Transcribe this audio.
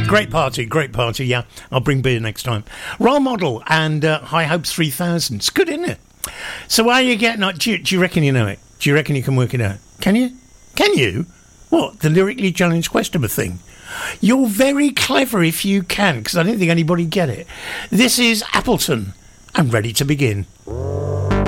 Great party, yeah. I'll bring beer next time. Role Model and High Hopes 3000. It's good, isn't it? So why are you getting... Do you reckon you know it? Do you reckon you can work it out? Can you? Can you? What, the lyrically challenged Questioner thing? You're very clever if you can, because I don't think anybody get it. This is Appleton. I'm ready to begin.